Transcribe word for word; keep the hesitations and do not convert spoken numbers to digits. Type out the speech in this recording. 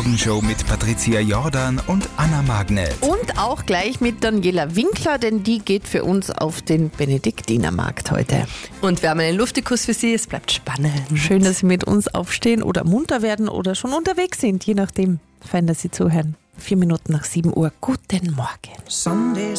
Morgenshow mit Patricia Jordan und Anna Magnet. Und auch gleich mit Daniela Winkler, denn die geht für uns auf den Benediktinermarkt heute. Und wir haben einen Luftikus für Sie, es bleibt spannend. Schön, dass Sie mit uns aufstehen oder munter werden oder schon unterwegs sind, je nachdem. Fein, dass Sie zuhören. Vier Minuten nach sieben Uhr. Guten Morgen.